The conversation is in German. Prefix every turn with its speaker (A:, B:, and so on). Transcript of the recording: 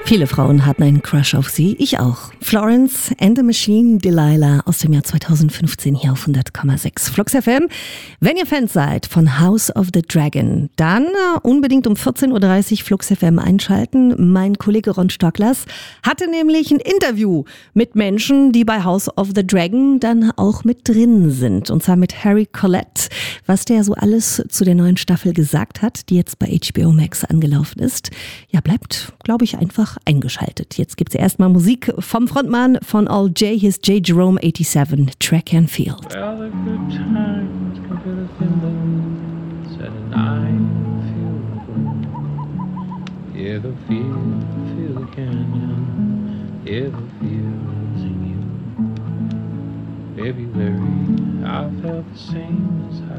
A: Viele Frauen hatten einen Crush auf sie, ich auch. Florence and the Machine, Delilah aus dem Jahr 2015 hier auf 100,6 Flux FM. Wenn ihr Fans seid von House of the Dragon, dann unbedingt um 14.30 Uhr Flux FM einschalten. Mein Kollege Ron Stocklers hatte nämlich ein Interview mit Menschen, die bei House of the Dragon dann auch mit drin sind. Und zwar mit Harry Collette, was der so alles zu der neuen Staffel gesagt hat, die jetzt bei HBO Max angelaufen ist. Ja, bleibt, glaube ich, einfach eingeschaltet. Jetzt gibt's erstmal Musik vom Frontmann von All J, his J. Jerome 87, Track and Field.
B: Well, the good times come to the windows and I feel good. Yeah, the feel the canyon, yeah, the feel's in you. February, I felt the same as